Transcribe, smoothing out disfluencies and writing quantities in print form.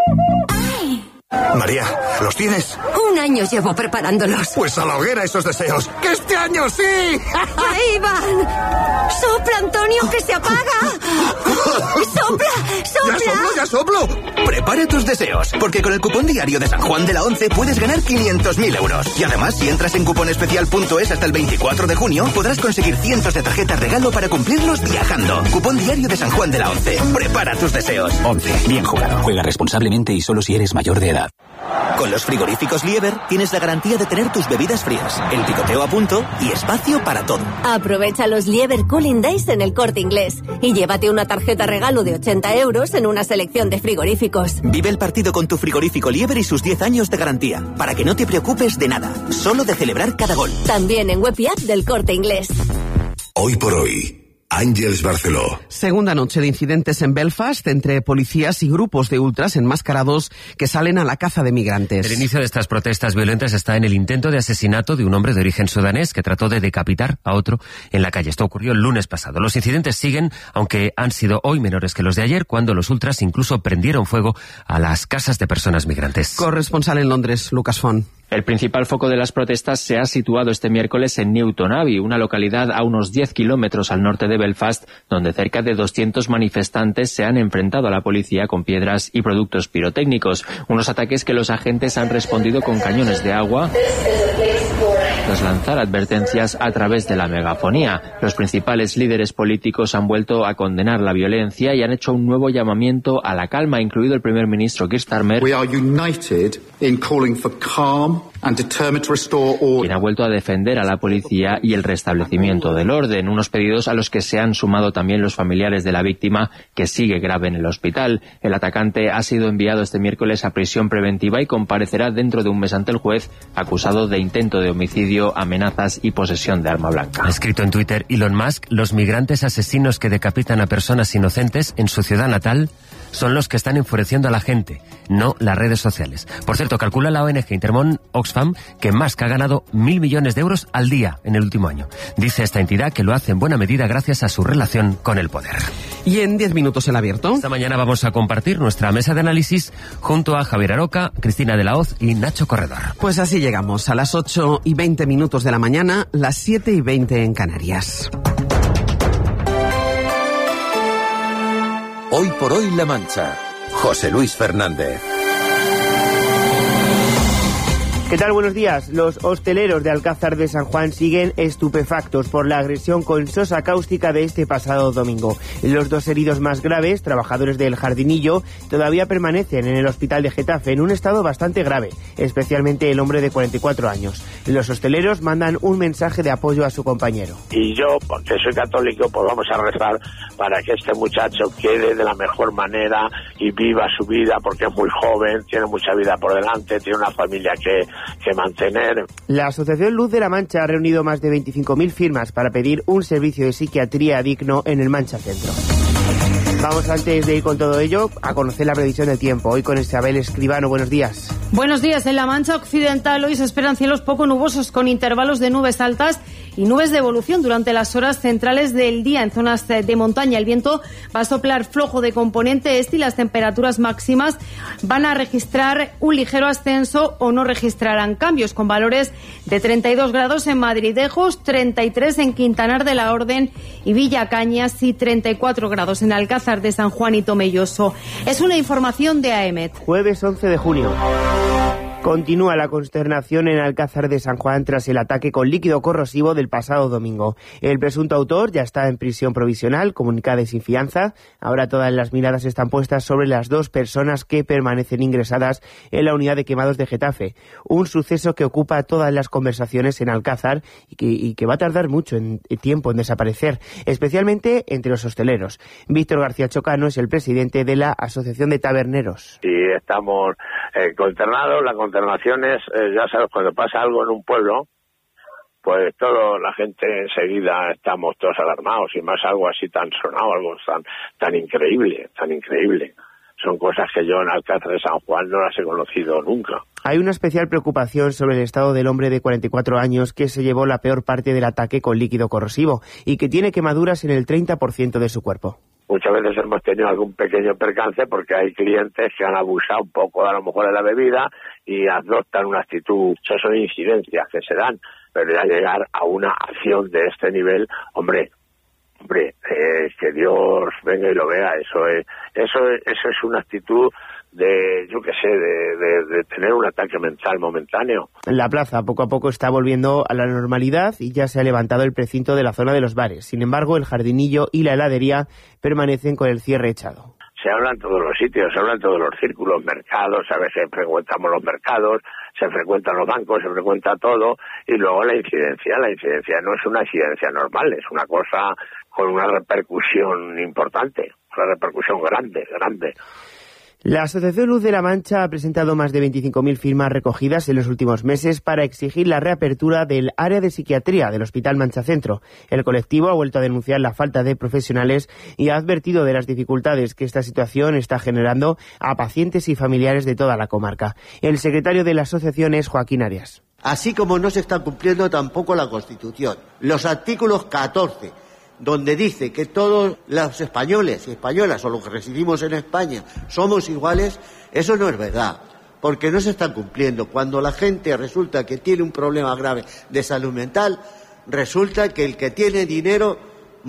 María, ¿los tienes? 1 año llevo preparándolos. Pues a la hoguera esos deseos. ¡Que este año sí! ¡Ahí van! ¡Sopla, Antonio, que se apaga! ¡Sopla, sopla! ¡Ya soplo! Prepara tus deseos, porque con el cupón diario de San Juan de la 11 puedes ganar 500.000 euros. Y además, si entras en cuponespecial.es hasta el 24 de junio, podrás conseguir cientos de tarjetas regalo para cumplirlos viajando. Cupón diario de San Juan de la 11. Prepara tus deseos. 11. Bien jugado. Juega responsablemente y solo si eres mayor de edad. Con los frigoríficos Lieber tienes la garantía de tener tus bebidas frías, el picoteo a punto y espacio para todo. Aprovecha los Lieber Cooling Days en El Corte Inglés y llévate una tarjeta regalo de 80 euros en una selección de frigoríficos. Vive el partido con tu frigorífico Lieber y sus 10 años de garantía, para que no te preocupes de nada, solo de celebrar cada gol. También en web y app del Corte Inglés. Hoy por hoy, Àngels Barceló. Segunda noche de incidentes en Belfast entre policías y grupos de ultras enmascarados que salen a la caza de migrantes. El inicio de estas protestas violentas está en el intento de asesinato de un hombre de origen sudanés que trató de decapitar a otro en la calle. Esto ocurrió el lunes pasado. Los incidentes siguen, aunque han sido hoy menores que los de ayer, cuando los ultras incluso prendieron fuego a las casas de personas migrantes. Corresponsal en Londres, Lucas Font. El principal foco de las protestas se ha situado este miércoles en Newton Abbey, una localidad a unos 10 kilómetros al norte de Belfast, donde cerca de 200 manifestantes se han enfrentado a la policía con piedras y productos pirotécnicos. Unos ataques que los agentes han respondido con cañones de agua tras lanzar advertencias a través de la megafonía. Los principales líderes políticos han vuelto a condenar la violencia y han hecho un nuevo llamamiento a la calma, incluido el primer ministro Keir Starmer, quien ha vuelto a defender a la policía y el restablecimiento del orden, unos pedidos a los que se han sumado también los familiares de la víctima, que sigue grave en el hospital. El atacante ha sido enviado este miércoles a prisión preventiva y comparecerá dentro de un mes ante el juez, acusado de intento de homicidio, amenazas y posesión de arma blanca. Ha escrito en Twitter Elon Musk: los migrantes asesinos que decapitan a personas inocentes en su ciudad natal son los que están enfureciendo a la gente, no las redes sociales. Por cierto, calcula la ONG Intermón Oxfam que Musk ha ganado 1.000 millones de euros al día en el último año. Dice esta entidad que lo hace en buena medida gracias a su relación con el poder. Y en 10 minutos el abierto. Esta mañana vamos a compartir nuestra mesa de análisis junto a Javier Aroca, Cristina de la Hoz y Nacho Corredor. Pues así llegamos a las 8:20 de la mañana, las 7:20 en Canarias. Hoy por hoy La Mancha. José Luis Fernández. ¿Qué tal? Buenos días. Los hosteleros de Alcázar de San Juan siguen estupefactos por la agresión con sosa cáustica de este pasado domingo. Los 2 heridos más graves, trabajadores del Jardinillo, todavía permanecen en el hospital de Getafe en un estado bastante grave, especialmente el hombre de 44 años. Los hosteleros mandan un mensaje de apoyo a su compañero. Y yo, porque soy católico, pues vamos a rezar para que este muchacho quede de la mejor manera y viva su vida, porque es muy joven, tiene mucha vida por delante, tiene una familia que mantener. La Asociación Luz de la Mancha ha reunido más de 25.000 firmas para pedir un servicio de psiquiatría digno en el Mancha Centro. Vamos, antes de ir con todo ello, a conocer la predicción del tiempo. Hoy con Isabel Escribano. Buenos días. Buenos días. En la Mancha Occidental hoy se esperan cielos poco nubosos con intervalos de nubes altas y nubes de evolución durante las horas centrales del día. En zonas de montaña el viento va a soplar flojo de componente este y las temperaturas máximas van a registrar un ligero ascenso o no registrarán cambios, con valores de 32 grados en Madridejos, 33 en Quintanar de la Orden y Villacañas y 34 grados en Alcázar de San Juan y Tomelloso. Es una información de AEMET. Jueves 11 de junio. Continúa la consternación en Alcázar de San Juan tras el ataque con líquido corrosivo del pasado domingo. El presunto autor ya está en prisión provisional, comunicada y sin fianza. Ahora todas las miradas están puestas sobre las 2 personas que permanecen ingresadas en la unidad de quemados de Getafe. Un suceso que ocupa todas las conversaciones en Alcázar y que va a tardar mucho tiempo en desaparecer, especialmente entre los hosteleros. Víctor García Chocano es el presidente de la Asociación de Taberneros. Sí, estamos consternados. La consternación es, ya sabes, cuando pasa algo en un pueblo, pues la gente enseguida estamos todos alarmados, y más algo así tan sonado, algo tan increíble. Son cosas que yo en Alcázar de San Juan no las he conocido nunca. Hay una especial preocupación sobre el estado del hombre de 44 años que se llevó la peor parte del ataque con líquido corrosivo y que tiene quemaduras en el 30% de su cuerpo. muchas veces hemos tenido algún pequeño percance porque hay clientes que han abusado un poco a lo mejor de la bebida y adoptan una actitud. Esas son incidencias que se dan, pero ya llegar a una acción de este nivel, hombre, que Dios venga y lo vea, eso es una actitud de, yo qué sé, de tener un ataque mental momentáneo. La plaza poco a poco está volviendo a la normalidad y ya se ha levantado el precinto de la zona de los bares. Sin embargo, el jardinillo y la heladería permanecen con el cierre echado. Se habla en todos los sitios, se habla en todos los círculos, mercados, a veces frecuentamos los mercados, se frecuentan los bancos, se frecuenta todo, y luego la incidencia no es una incidencia normal, es una cosa con una repercusión importante, una repercusión grande. La Asociación Luz de la Mancha ha presentado más de 25.000 firmas recogidas en los últimos meses para exigir la reapertura del área de psiquiatría del Hospital Mancha Centro. El colectivo ha vuelto a denunciar la falta de profesionales y ha advertido de las dificultades que esta situación está generando a pacientes y familiares de toda la comarca. El secretario de la asociación es Joaquín Arias. Así como no se está cumpliendo tampoco la Constitución. Los artículos 14, donde dice que todos los españoles y españolas o los que residimos en España somos iguales, eso no es verdad, porque no se está cumpliendo. Cuando la gente resulta que tiene un problema grave de salud mental, resulta que el que tiene dinero